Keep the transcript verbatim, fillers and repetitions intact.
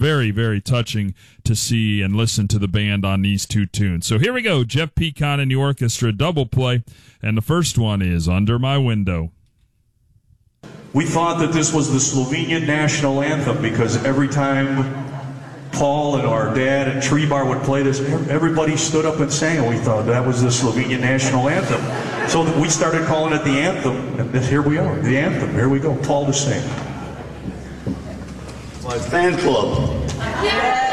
very, very touching to see and listen to the band on these two tunes. So here we go, Jeff Pecan and the orchestra double play, and the first one is Under My Window. We thought that this was the Slovenian national anthem because every time Paul and our dad and Trebar would play this, everybody stood up and sang, and we thought that was the Slovenian national anthem. So we started calling it the anthem, and here we are, the anthem. Here we go, Paul to sing. My fan club. Yeah.